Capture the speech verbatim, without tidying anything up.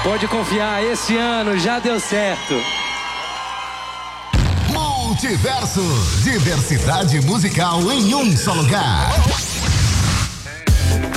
Pode confiar, esse ano já deu certo. Multiverso, diversidade musical em um só lugar.